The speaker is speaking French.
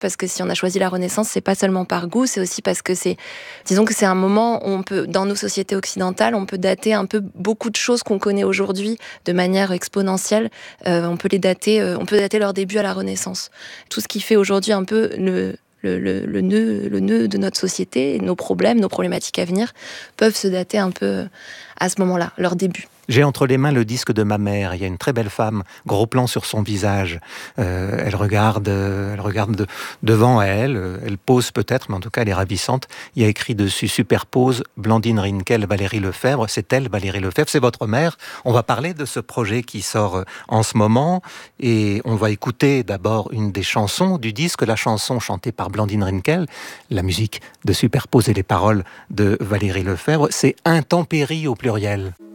parce que si on a choisi la Renaissance, c'est pas seulement par goût, c'est aussi parce que disons que c'est un moment où on peut, dans nos sociétés occidentales, on peut dater un peu beaucoup de choses qu'on connaît aujourd'hui de manière exponentielle. On peut dater leur début à la Renaissance. Tout ce qui fait aujourd'hui un peu le nœud de notre société, nos problèmes, nos problématiques à venir, peuvent se dater un peu à ce moment-là, leur début. J'ai entre les mains le disque de ma mère. Il y a une très belle femme, gros plan sur son visage. Elle regarde devant elle. Elle pose peut-être, mais en tout cas, elle est ravissante. Il y a écrit dessus superpose Blandine Rinkel, Valérie Lefebvre. C'est elle, Valérie Lefebvre. C'est votre mère. On va parler de ce projet qui sort en ce moment. Et on va écouter d'abord une des chansons du disque, la chanson chantée par Blandine Rinkel, la musique de Superpose et les paroles de Valérie Lefebvre. C'est Intempéries au pluriel.